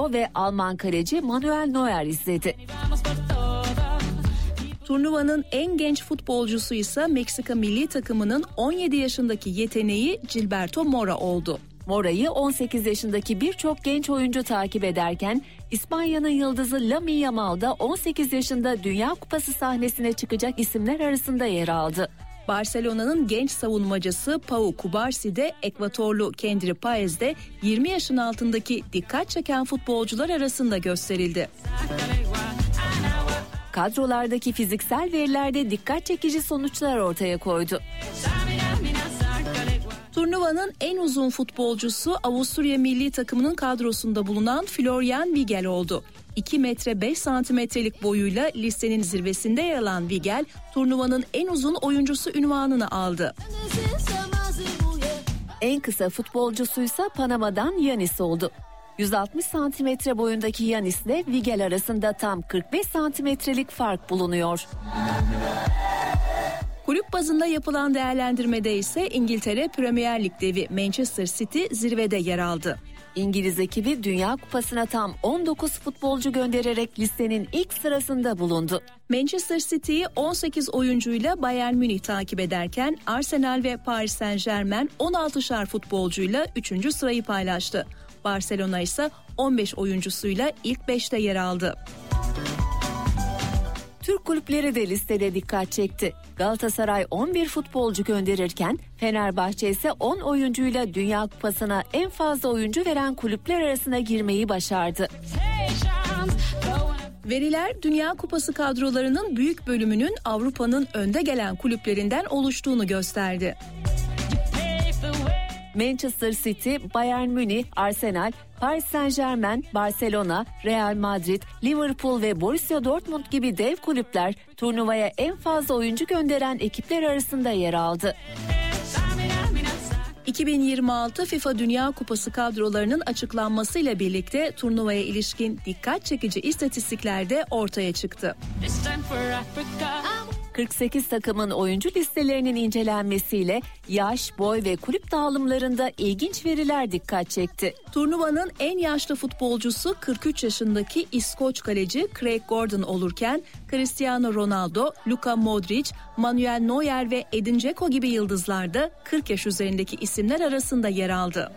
Ronaldo ve Alman kaleci Manuel Neuer izledi. Turnuvanın en genç futbolcusu ise Meksika milli takımının 17 yaşındaki yeteneği Gilberto Mora oldu. Mora'yı 18 yaşındaki birçok genç oyuncu takip ederken İspanya'nın yıldızı Lamine Yamal da 18 yaşında Dünya Kupası sahnesine çıkacak isimler arasında yer aldı. Barcelona'nın genç savunmacısı Pau Cubarsí de Ekvatorlu Kendry Páez de 20 yaşın altındaki dikkat çeken futbolcular arasında gösterildi. Kadrolardaki fiziksel verilerde dikkat çekici sonuçlar ortaya koydu. Turnuvanın en uzun futbolcusu Avusturya milli takımının kadrosunda bulunan Florian Wigel oldu. 2 metre 5 santimetrelik boyuyla listenin zirvesinde yer alan Wigel, turnuvanın en uzun oyuncusu unvanını aldı. En kısa futbolcusuysa Panama'dan Yanis oldu. 160 santimetre boyundaki Yanis ile Wigel arasında tam 45 santimetrelik fark bulunuyor. Kulüp bazında yapılan değerlendirmede ise İngiltere Premier Lig devi Manchester City zirvede yer aldı. İngiliz ekibi Dünya Kupası'na tam 19 futbolcu göndererek listenin ilk sırasında bulundu. Manchester City'yi 18 oyuncuyla Bayern Münih takip ederken Arsenal ve Paris Saint-Germain 16'şar futbolcuyla 3. sırayı paylaştı. Barcelona ise 15 oyuncusuyla ilk 5'te yer aldı. Türk kulüpleri de listede dikkat çekti. Galatasaray 11 futbolcu gönderirken Fenerbahçe ise 10 oyuncuyla Dünya Kupası'na en fazla oyuncu veren kulüpler arasına girmeyi başardı. Veriler Dünya Kupası kadrolarının büyük bölümünün Avrupa'nın önde gelen kulüplerinden oluştuğunu gösterdi. Manchester City, Bayern Münih, Arsenal, Paris Saint-Germain, Barcelona, Real Madrid, Liverpool ve Borussia Dortmund gibi dev kulüpler turnuvaya en fazla oyuncu gönderen ekipler arasında yer aldı. 2026 FIFA Dünya Kupası kadrolarının açıklanmasıyla birlikte turnuvaya ilişkin dikkat çekici istatistikler de ortaya çıktı. 48 takımın oyuncu listelerinin incelenmesiyle yaş, boy ve kulüp dağılımlarında ilginç veriler dikkat çekti. Turnuvanın en yaşlı futbolcusu 43 yaşındaki İskoç kaleci Craig Gordon olurken Cristiano Ronaldo, Luka Modric, Manuel Neuer ve Edin Dzeko gibi yıldızlar da 40 yaş üzerindeki isimler arasında yer aldı.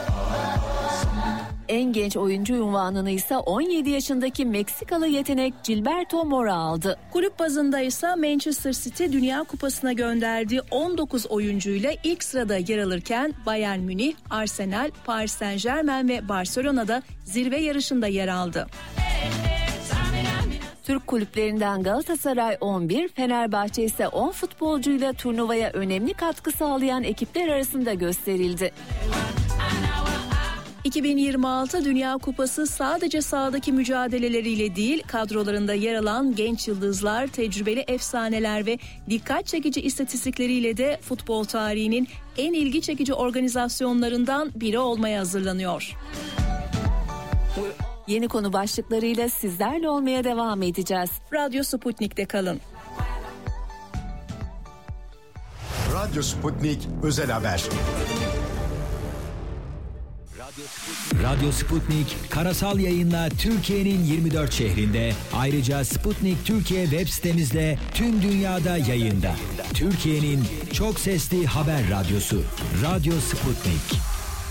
En genç oyuncu unvanını ise 17 yaşındaki Meksikalı yetenek Gilberto Mora aldı. Kulüp bazında ise Manchester City Dünya Kupası'na gönderdiği 19 oyuncuyla ilk sırada yer alırken Bayern Münih, Arsenal, Paris Saint-Germain ve Barcelona'da zirve yarışında yer aldı. Türk kulüplerinden Galatasaray 11, Fenerbahçe ise 10 futbolcuyla turnuvaya önemli katkı sağlayan ekipler arasında gösterildi. 2026 Dünya Kupası sadece sahadaki mücadeleleriyle değil, kadrolarında yer alan genç yıldızlar, tecrübeli efsaneler ve dikkat çekici istatistikleriyle de futbol tarihinin en ilgi çekici organizasyonlarından biri olmaya hazırlanıyor. Yeni konu başlıklarıyla sizlerle olmaya devam edeceğiz. Radyo Sputnik'te kalın. Radyo Sputnik Özel Haber. Radyo Sputnik karasal yayınla Türkiye'nin 24 şehrinde, ayrıca Sputnik Türkiye web sitemizle tüm dünyada yayında. Türkiye'nin çok sesli haber radyosu Radyo Sputnik.